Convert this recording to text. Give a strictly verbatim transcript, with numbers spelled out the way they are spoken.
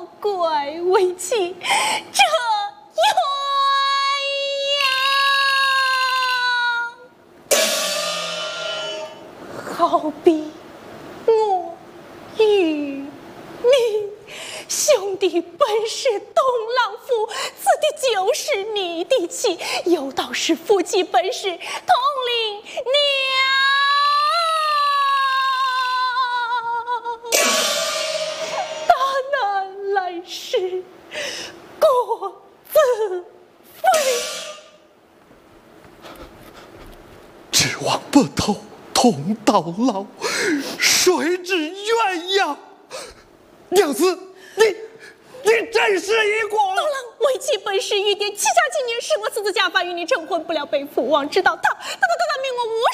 怪为妻，这冤呀！好比我与你兄弟本是东郎夫，此地就是你的妻，有道是夫妻本是同林娘。大难来时，各自飞。 指望白头同到老，谁知鸳鸯。娘子，你你真是一过。 东郎为妻本是玉蝶，七家今年是我私自假发与你成婚，不料被父王知道，他他他他他命我无